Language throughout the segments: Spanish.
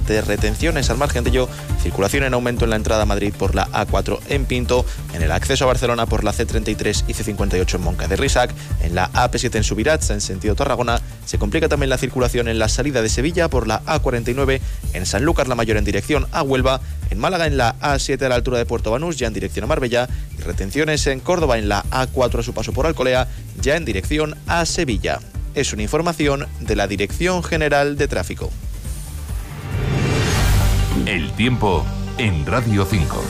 de retenciones. Al margen de ello, circulación en aumento en la entrada a Madrid por la A4 en Pinto, en el acceso a Barcelona por la C33 y C58 en Moncada de Reixac, en la AP7 en Subirats, en sentido Tarragona. Se complica también la circulación en la salida de Sevilla por la A49, en Sanlúcar la Mayor en dirección a Huelva, en Málaga en la A7 a la altura de Puerto Banús, ya en dirección a Marbella, y retenciones en Córdoba en la A4 a su paso por Alcolea, ya en dirección a Sevilla. Es una información de la Dirección General de Tráfico. El tiempo en Radio 5.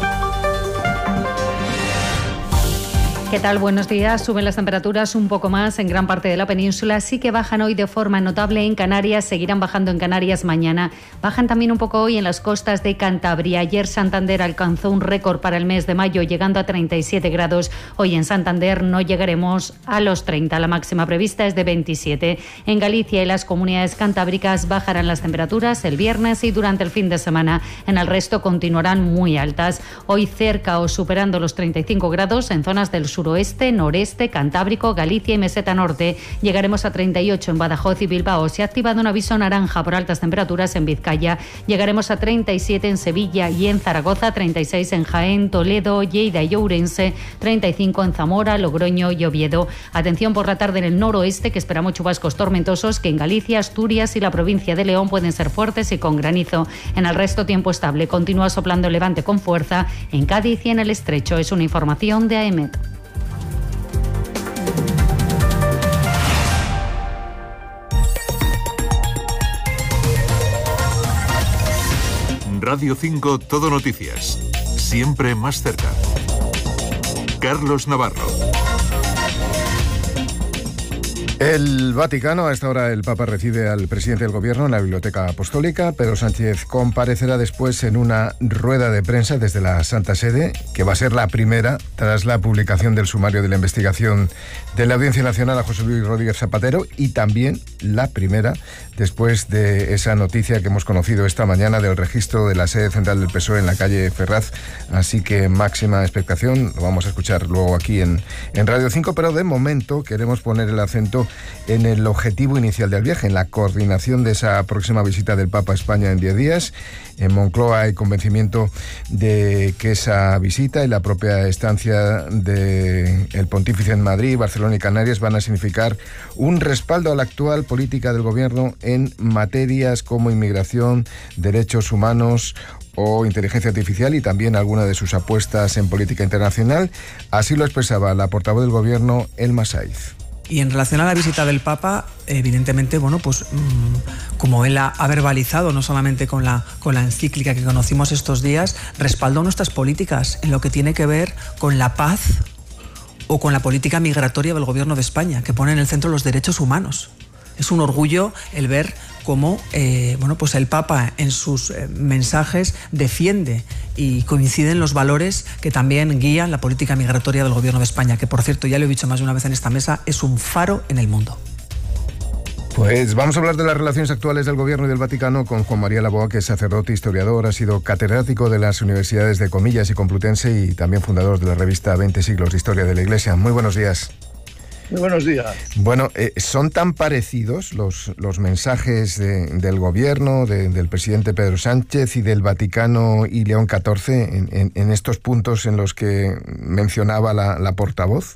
¿Qué tal? Buenos días. Suben las temperaturas un poco más en gran parte de la península. Sí que bajan hoy de forma notable en Canarias. Seguirán bajando en Canarias mañana. Bajan también un poco hoy en las costas de Cantabria. Ayer Santander alcanzó un récord para el mes de mayo, llegando a 37 grados. Hoy en Santander no llegaremos a los 30. La máxima prevista es de 27. En Galicia y las comunidades cantábricas bajarán las temperaturas el viernes y durante el fin de semana. En el resto continuarán muy altas. Hoy cerca o superando los 35 grados en zonas del suroeste, noreste, Cantábrico, Galicia y Meseta Norte. Llegaremos a 38 en Badajoz y Bilbao. Se ha activado un aviso naranja por altas temperaturas en Vizcaya. Llegaremos a 37 en Sevilla y en Zaragoza, 36 en Jaén, Toledo, Lleida y Ourense, 35 en Zamora, Logroño y Oviedo. Atención por la tarde en el noroeste, que esperamos chubascos tormentosos que en Galicia, Asturias y la provincia de León pueden ser fuertes y con granizo. En el resto tiempo estable. Continúa soplando el levante con fuerza en Cádiz y en el Estrecho. Es una información de AEMET. Radio 5 Todo Noticias. Siempre más cerca. Carlos Navarro. El Vaticano, a esta hora el Papa recibe al presidente del Gobierno en la Biblioteca Apostólica. Pedro Sánchez comparecerá después en una rueda de prensa desde la Santa Sede, que va a ser la primera tras la publicación del sumario de la investigación de la Audiencia Nacional a José Luis Rodríguez Zapatero, y también la primera después de esa noticia que hemos conocido esta mañana del registro de la sede central del PSOE en la calle Ferraz. Así que máxima expectación, lo vamos a escuchar luego aquí en Radio 5, pero de momento queremos poner el acento en el objetivo inicial del viaje, en la coordinación de esa próxima visita del Papa a España en 10 días. En Moncloa hay convencimiento de que esa visita y la propia estancia del pontífice en Madrid, Barcelona y Canarias van a significar un respaldo a la actual política del Gobierno en materias como inmigración, derechos humanos o inteligencia artificial, y también alguna de sus apuestas en política internacional. Así lo expresaba la portavoz del Gobierno, Elma Saiz. Y en relación a la visita del Papa, evidentemente, bueno, pues como él ha verbalizado, no solamente con la encíclica que conocimos estos días, respaldó nuestras políticas en lo que tiene que ver con la paz o con la política migratoria del Gobierno de España, que pone en el centro los derechos humanos. Es un orgullo el ver cómo pues el Papa en sus mensajes defiende y coinciden los valores que también guían la política migratoria del Gobierno de España, que por cierto, ya lo he dicho más de una vez en esta mesa, es un faro en el mundo. Pues vamos a hablar de las relaciones actuales del Gobierno y del Vaticano con Juan María Laboa, que es sacerdote, historiador, ha sido catedrático de las universidades de Comillas y Complutense y también fundador de la revista 20 siglos de Historia de la Iglesia. Muy buenos días. Muy buenos días. Bueno, ¿son tan parecidos los mensajes del Gobierno, del presidente Pedro Sánchez y del Vaticano y León XIV en estos puntos en los que mencionaba la portavoz?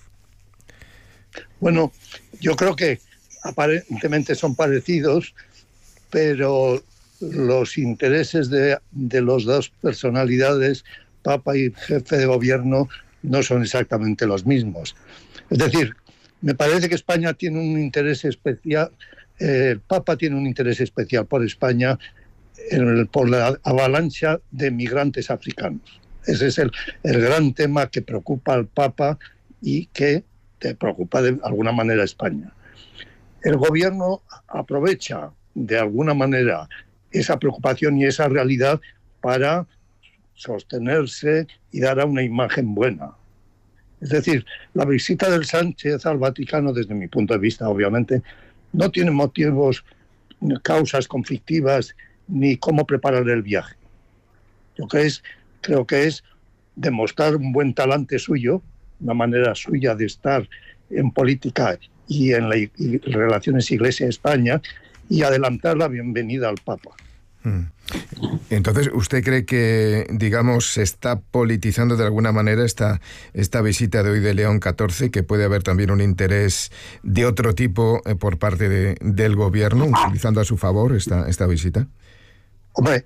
Bueno, yo creo que aparentemente son parecidos, pero los intereses de los dos personalidades, Papa y jefe de Gobierno, no son exactamente los mismos. Es decir, me parece que España tiene un interés especial, el Papa tiene un interés especial por España por la avalancha de migrantes africanos. Ese es el gran tema que preocupa al Papa y que preocupa de alguna manera a España. El Gobierno aprovecha de alguna manera esa preocupación y esa realidad para sostenerse y dar una imagen buena. Es decir, la visita del Sánchez al Vaticano, desde mi punto de vista, obviamente, no tiene motivos, causas conflictivas, ni cómo preparar el viaje. Creo que es demostrar un buen talante suyo, una manera suya de estar en política y en relaciones Iglesia-España, y adelantar la bienvenida al Papa. Entonces, ¿usted cree que, digamos, se está politizando de alguna manera esta visita de hoy de León XIV, que puede haber también un interés de otro tipo por parte del gobierno, utilizando a su favor esta visita? Hombre,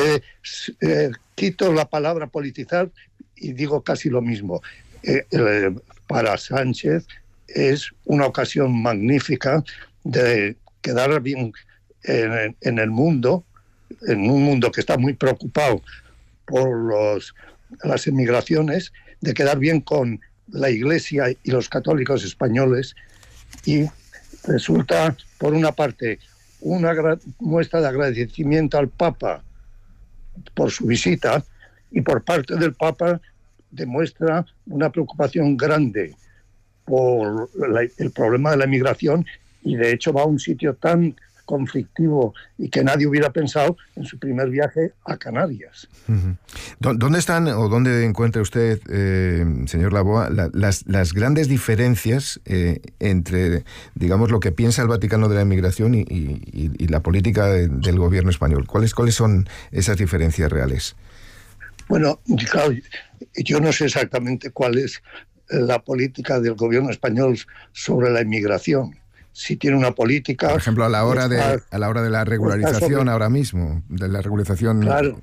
quito la palabra politizar y digo casi lo mismo. Para Sánchez es una ocasión magnífica de quedar bien en el mundo, en un mundo que está muy preocupado por las emigraciones, de quedar bien con la Iglesia y los católicos españoles, y resulta, por una parte, una muestra de agradecimiento al Papa por su visita, y por parte del Papa demuestra una preocupación grande por el problema de la emigración, y de hecho va a un sitio tan conflictivo y que nadie hubiera pensado en su primer viaje a Canarias. ¿Dónde están o dónde encuentra usted, señor Laboa, las grandes diferencias entre, digamos, lo que piensa el Vaticano de la inmigración y la política del gobierno español? ¿Cuáles son esas diferencias reales? Bueno, claro, yo no sé exactamente cuál es la política del gobierno español sobre la inmigración. Si tiene una política... Por ejemplo, a la hora de la regularización ahora mismo, de la regularización... Claro.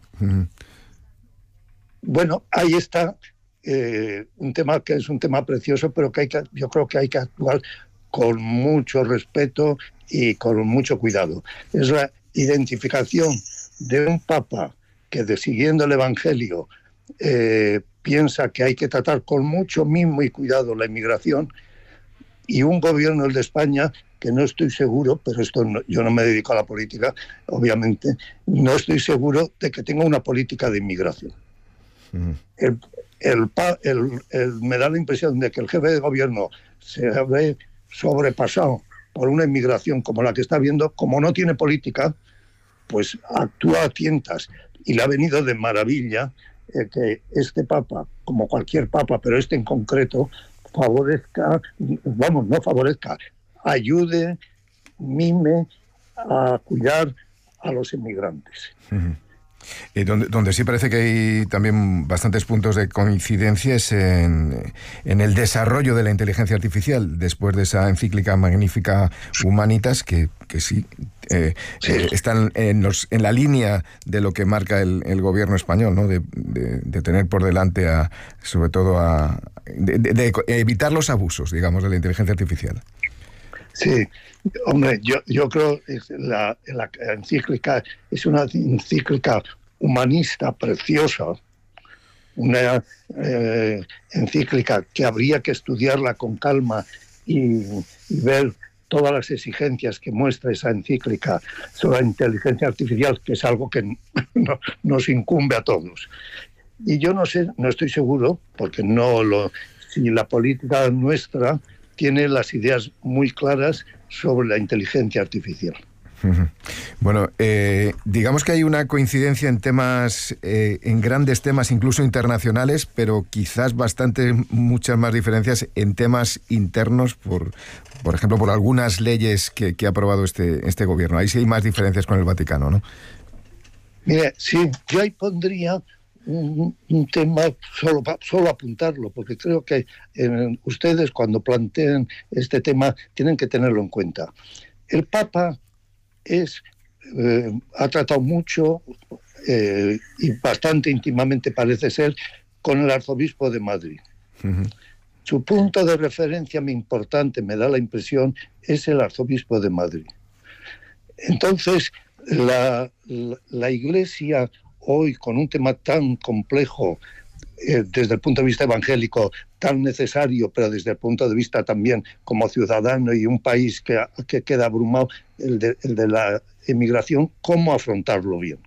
Bueno, ahí está un tema que es un tema precioso, pero que yo creo que hay que actuar con mucho respeto y con mucho cuidado. Es la identificación de un papa que, siguiendo el Evangelio, piensa que hay que tratar con mucho mimo y cuidado la inmigración, y un gobierno, el de España, que no estoy seguro, pero yo no me dedico a la política, obviamente, no estoy seguro de que tenga una política de inmigración. Me da la impresión de que el jefe de gobierno se ve sobrepasado por una inmigración como la que está viendo. Como no tiene política, pues actúa a tientas, y le ha venido de maravilla que este papa, como cualquier papa, pero este en concreto, ayude, mime a cuidar a los inmigrantes. Donde sí parece que hay también bastantes puntos de coincidencia es en el desarrollo de la inteligencia artificial, después de esa encíclica magnífica Humanitas, que sí, están en la línea de lo que marca el gobierno español, ¿no? De tener por delante sobre todo de evitar los abusos, digamos, de la inteligencia artificial. Sí, hombre, yo creo que la encíclica es una encíclica humanista preciosa, una encíclica que habría que estudiarla con calma y ver todas las exigencias que muestra esa encíclica sobre la inteligencia artificial, que es algo que nos incumbe a todos. Y yo no estoy seguro, porque si la política nuestra tiene las ideas muy claras sobre la inteligencia artificial. Bueno, digamos que hay una coincidencia en temas, en grandes temas, incluso internacionales, pero quizás muchas más diferencias en temas internos, por ejemplo, por algunas leyes que ha aprobado este gobierno. Ahí sí hay más diferencias con el Vaticano, ¿no? Mire, sí, yo ahí pondría un tema, solo apuntarlo, porque creo que ustedes, cuando planteen este tema, tienen que tenerlo en cuenta. El Papa ha tratado mucho y bastante íntimamente, parece ser, con el arzobispo de Madrid. Su punto de referencia muy importante, me da la impresión, es el arzobispo de Madrid. Entonces, la Iglesia hoy, con un tema tan complejo, desde el punto de vista evangélico, tan necesario, pero desde el punto de vista también como ciudadano y un país que queda abrumado, el de la emigración, ¿cómo afrontarlo bien?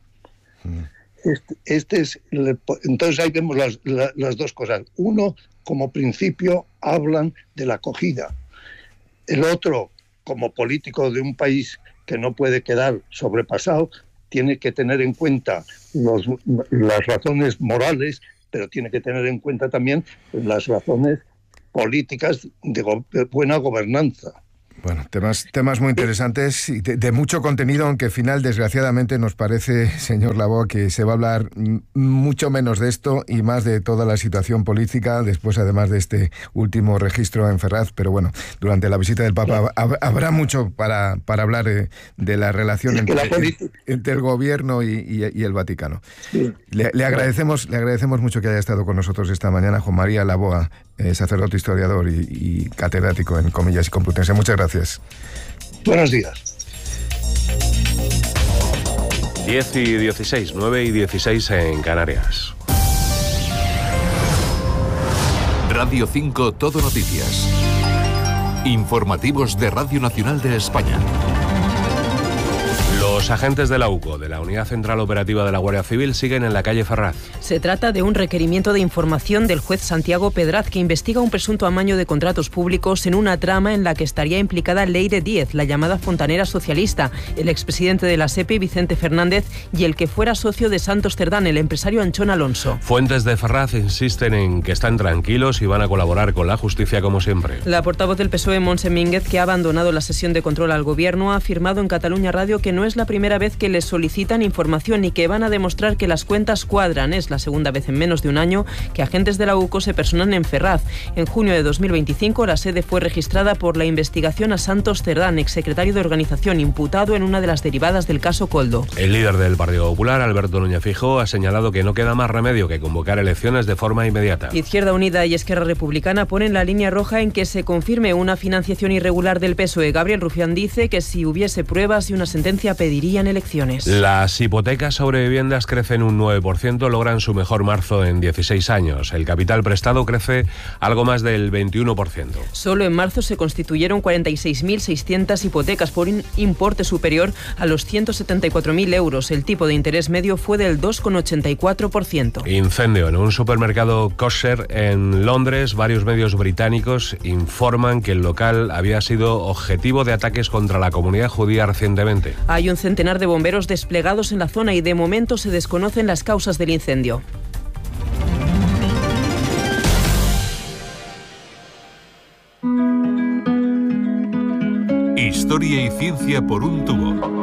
Entonces ahí vemos las dos cosas. Uno, como principio, hablan de la acogida. El otro, como político de un país que no puede quedar sobrepasado, tiene que tener en cuenta las razones morales, pero tiene que tener en cuenta también las razones políticas de buena gobernanza. Bueno, temas muy interesantes y de mucho contenido, aunque al final, desgraciadamente, nos parece, señor Laboa, que se va a hablar mucho menos de esto y más de toda la situación política, después además de este último registro en Ferraz. Pero bueno, durante la visita del Papa habrá mucho para hablar de la relación entre el gobierno y el Vaticano. Sí. Le agradecemos mucho que haya estado con nosotros esta mañana, Juan María Laboa, sacerdote, historiador y catedrático en Comillas y Complutense. Muchas gracias. Buenos días. 10:16, 9:16 en Canarias. Radio 5 Todo Noticias. Informativos de Radio Nacional de España. Los agentes de la UCO, de la Unidad Central Operativa de la Guardia Civil, siguen en la calle Ferraz. Se trata de un requerimiento de información del juez Santiago Pedraz, que investiga un presunto amaño de contratos públicos en una trama en la que estaría implicada Leire Díez, la llamada fontanera socialista, el expresidente de la SEPI, Vicente Fernández, y el que fuera socio de Santos Cerdán, el empresario Anchón Alonso. Fuentes de Ferraz insisten en que están tranquilos y van a colaborar con la justicia como siempre. La portavoz del PSOE, Montse Mínguez, que ha abandonado la sesión de control al gobierno, ha afirmado en Cataluña Radio que no es la primera vez que les solicitan información y que van a demostrar que las cuentas cuadran. Es la segunda vez en menos de un año que agentes de la UCO se personan en Ferraz. En junio de 2025 la sede fue registrada por la investigación a Santos Cerdán, exsecretario de organización, imputado en una de las derivadas del caso Coldo. El líder del Partido Popular, Alberto Núñez Feijóo, ha señalado que no queda más remedio que convocar elecciones de forma inmediata. Izquierda Unida y Esquerra Republicana ponen la línea roja en que se confirme una financiación irregular del PSOE. Gabriel Rufián dice que si hubiese pruebas y una sentencia pedirían elecciones. Las hipotecas sobre viviendas crecen un 9%, logran su mejor marzo en 16 años. El capital prestado crece algo más del 21%. Solo en marzo se constituyeron 46.600 hipotecas por un importe superior a los 174.000 euros. El tipo de interés medio fue del 2,84%. Incendio en un supermercado kosher en Londres. Varios medios británicos informan que el local había sido objetivo de ataques contra la comunidad judía recientemente. Hay un centenar de bomberos desplegados en la zona y de momento se desconocen las causas del incendio. Historia y ciencia por un tubo.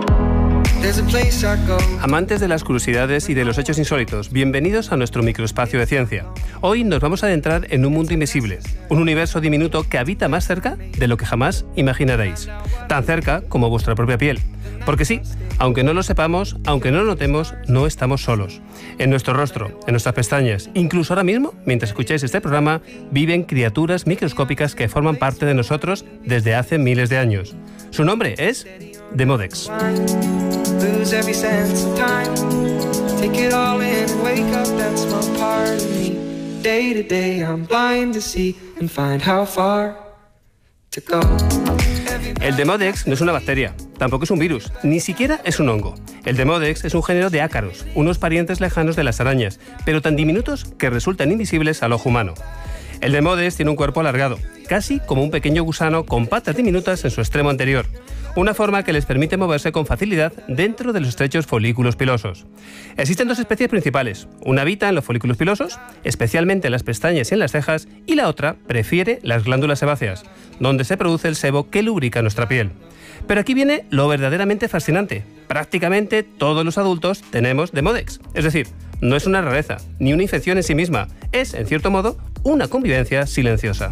Amantes de las curiosidades y de los hechos insólitos, bienvenidos a nuestro microespacio de ciencia. Hoy nos vamos a adentrar en un mundo invisible, un universo diminuto que habita más cerca de lo que jamás imaginaréis. Tan cerca como vuestra propia piel. Porque sí, aunque no lo sepamos, aunque no lo notemos, no estamos solos. En nuestro rostro, en nuestras pestañas, incluso ahora mismo, mientras escucháis este programa, viven criaturas microscópicas que forman parte de nosotros desde hace miles de años. Su nombre es Demodex. Lose every sense of time. Take it all in and wake up that small part of me. Day to day I'm blind to see and find how far to go. El Demodex no es una bacteria, tampoco es un virus, ni siquiera es un hongo. El Demodex es un género de ácaros, unos parientes lejanos de las arañas, pero tan diminutos que resultan invisibles al ojo humano. El Demodex tiene un cuerpo alargado, casi como un pequeño gusano con patas diminutas en su extremo anterior. Una forma que les permite moverse con facilidad dentro de los estrechos folículos pilosos. Existen dos especies principales. Una habita en los folículos pilosos, especialmente en las pestañas y en las cejas, y la otra prefiere las glándulas sebáceas, donde se produce el sebo que lubrica nuestra piel. Pero aquí viene lo verdaderamente fascinante. Prácticamente todos los adultos tenemos Demodex. Es decir, no es una rareza, ni una infección en sí misma. Es, en cierto modo, una convivencia silenciosa.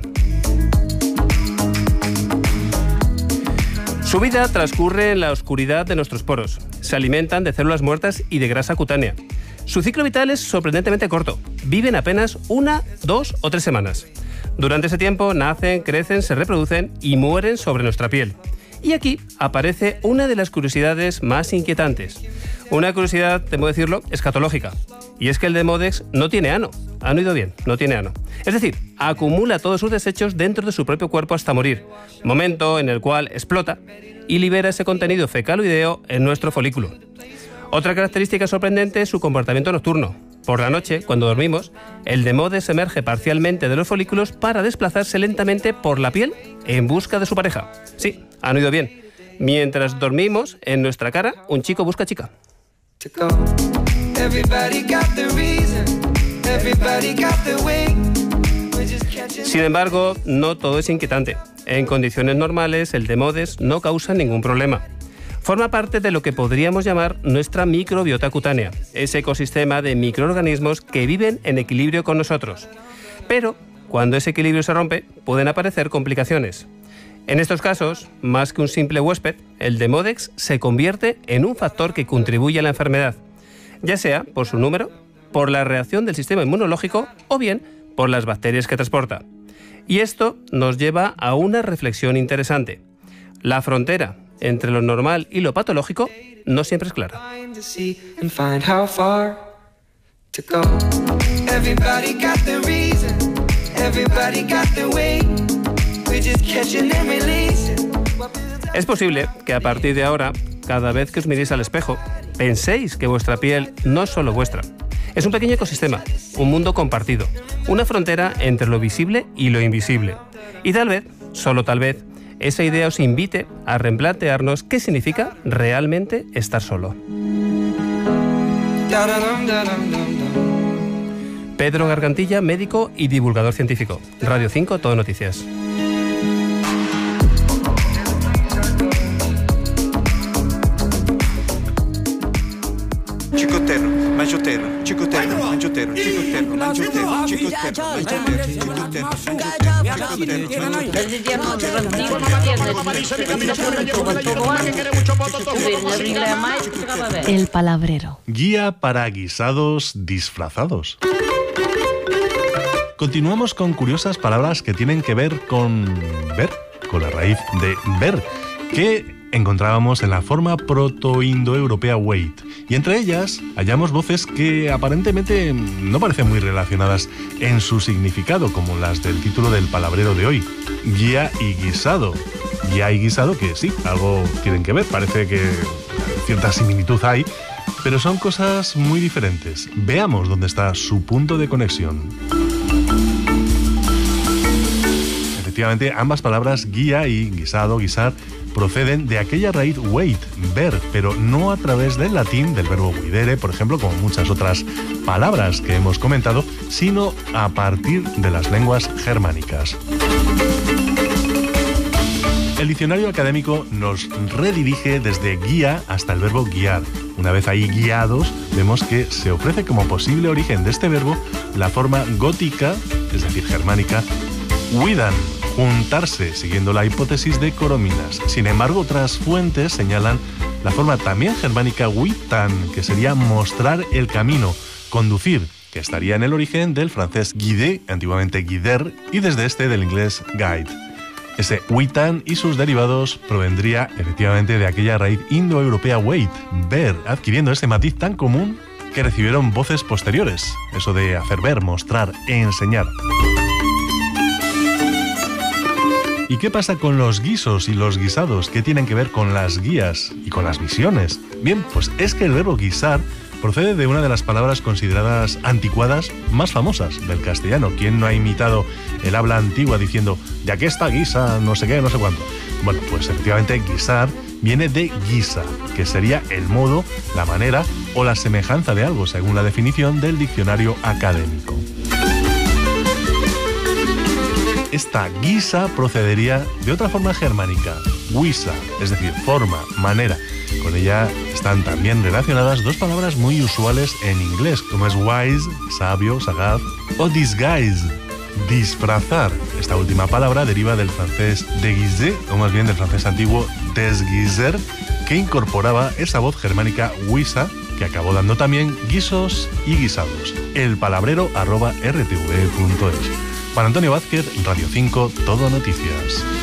Su vida transcurre en la oscuridad de nuestros poros. Se alimentan de células muertas y de grasa cutánea. Su ciclo vital es sorprendentemente corto. Viven apenas 1, 2 o 3 semanas. Durante ese tiempo nacen, crecen, se reproducen y mueren sobre nuestra piel. Y aquí aparece una de las curiosidades más inquietantes. Una curiosidad, temo decirlo, escatológica. Y es que el Demodex no tiene ano. ¿Han oído bien? No tiene ano. Es decir, acumula todos sus desechos dentro de su propio cuerpo hasta morir. Momento en el cual explota y libera ese contenido fecaloideo en nuestro folículo. Otra característica sorprendente es su comportamiento nocturno. Por la noche, cuando dormimos, el Demodex emerge parcialmente de los folículos para desplazarse lentamente por la piel en busca de su pareja. Sí, han oído bien. Mientras dormimos, en nuestra cara, un chico busca chica. Sin embargo, no todo es inquietante. En condiciones normales, el demodex no causa ningún problema. Forma parte de lo que podríamos llamar nuestra microbiota cutánea, ese ecosistema de microorganismos que viven en equilibrio con nosotros. Pero, cuando ese equilibrio se rompe, pueden aparecer complicaciones. En estos casos, más que un simple huésped, el demodex se convierte en un factor que contribuye a la enfermedad, ya sea por su número, por la reacción del sistema inmunológico o bien por las bacterias que transporta. Y esto nos lleva a una reflexión interesante. La frontera entre lo normal y lo patológico no siempre es clara. Es posible que a partir de ahora, cada vez que os miréis al espejo, penséis que vuestra piel no es solo vuestra. Es un pequeño ecosistema, un mundo compartido, una frontera entre lo visible y lo invisible. Y tal vez, solo tal vez, esa idea os invite a replantearnos qué significa realmente estar solo. Pedro Gargantilla, médico y divulgador científico. Radio 5, Todo Noticias. Chicotero, manchotero, chicotero, manchotero, chicotero, manchotero, El palabrero. Guía para guisados disfrazados. Continuamos con curiosas palabras que tienen que ver con ver, con la raíz de ver, que encontrábamos en la forma protoindoeuropea wait, y entre ellas hallamos voces que aparentemente no parecen muy relacionadas en su significado, como las del título del palabrero de hoy, guía y guisado. Guía y guisado que sí, algo tienen que ver, parece que cierta similitud hay, pero son cosas muy diferentes. Veamos dónde está su punto de conexión. Efectivamente, ambas palabras, guía y guisado, guisar, proceden de aquella raíz wait, ver, pero no a través del latín, del verbo videre, por ejemplo, como muchas otras palabras que hemos comentado, sino a partir de las lenguas germánicas. El diccionario académico nos redirige desde guía hasta el verbo guiar. Una vez ahí guiados, vemos que se ofrece como posible origen de este verbo la forma gótica, es decir, germánica, widan, juntarse, siguiendo la hipótesis de Corominas. Sin embargo, otras fuentes señalan la forma también germánica witan, que sería mostrar el camino, conducir, que estaría en el origen del francés guider, antiguamente guider, y desde este del inglés guide. Ese witan y sus derivados provendría efectivamente de aquella raíz indoeuropea wait, ver, adquiriendo ese matiz tan común que recibieron voces posteriores, eso de hacer ver, mostrar, enseñar. ¿Y qué pasa con los guisos y los guisados? ¿Qué tienen que ver con las guías y con las misiones? Bien, pues es que el verbo guisar procede de una de las palabras consideradas anticuadas más famosas del castellano. ¿Quién no ha imitado el habla antigua diciendo de aquí está guisa, no sé qué, no sé cuánto? Bueno, pues efectivamente guisar viene de guisa, que sería el modo, la manera o la semejanza de algo, según la definición del diccionario académico. Esta guisa procedería de otra forma germánica, guisa, es decir, forma, manera. Con ella están también relacionadas dos palabras muy usuales en inglés, como es wise, sabio, sagaz, o disguise, disfrazar. Esta última palabra deriva del francés déguiser, o más bien del francés antiguo desguiser, que incorporaba esa voz germánica guisa, que acabó dando también guisos y guisados. elpalabrero@rtv.es. Juan Antonio Vázquez, Radio 5, Todo Noticias.